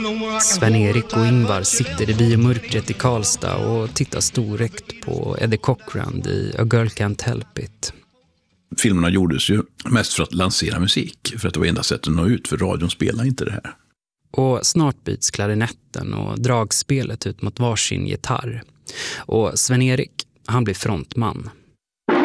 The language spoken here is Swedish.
Sven-Erik och Ingvar sitter i biomörkret i Karlstad och tittar storräckt på Eddie Cochran i A Girl Can't Help It. Filmerna gjordes ju mest för att lansera musik, för att det var enda sättet att nå ut, för radion spelar inte det här. Och snart byts klarinetten och dragspelet ut mot varsin gitarr. Och Sven-Erik, han blir frontman.